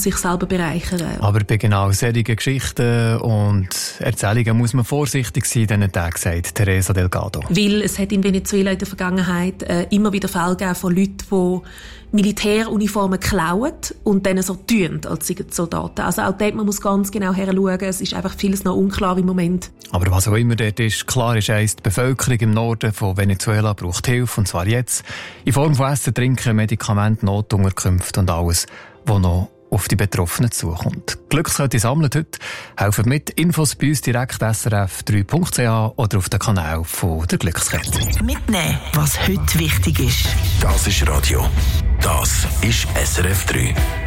sich selber bereichern. Aber bei genau solchen Geschichten und Erzählungen muss man vorsichtig sein, diesen Tag, sagt Teresa Delgado. Weil es hat in Venezuela in der Vergangenheit immer wieder Fälle gegeben von Leuten, die Militäruniformen klauen und dann so tun, als seien Soldaten. Also auch dort, man muss ganz genau hinschauen. Es ist einfach vieles noch unklar im Moment. Aber was auch immer dort ist, klar ist eins, die Bevölkerung im Norden von Venezuela braucht Hilfe, und zwar jetzt. In Form von Essen, Trinken, Medikamenten, Notunterkünfte und alles, was noch auf die Betroffenen zukommt. Glückskette sammelt heute. Helfen mit. Infos bei uns direkt srf3.ch oder auf den Kanal von der Glückskette. Mitnehmen, was heute wichtig ist. Das ist Radio. Das ist SRF 3.